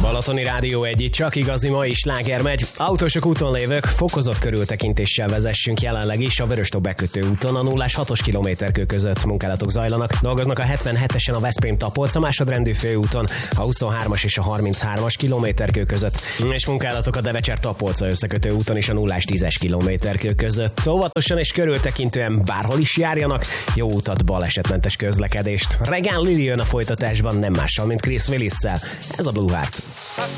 Balatoni Rádió 1, csak igazi mai sláger megy. Autósok úton lévők, fokozott körültekintéssel vezessünk jelenleg is a Vöröstó bekötő úton a 0-6-os kilométerkő között munkálatok zajlanak. Dolgoznak a 77-esen a Veszprém-Tapolca másodrendű főúton, a 23-as és a 33-as kilométerkő között, és munkálatok a Devecser-Tapolca összekötő úton is a 0-10-es kilométerkő között. Óvatosan és körültekintően bárhol is járjanak, jó utat, balesetmentes közlekedést. Regán Lili jön a folytatásban, nem mással, mint Chris Willis-szel. Ez a Blue Heart.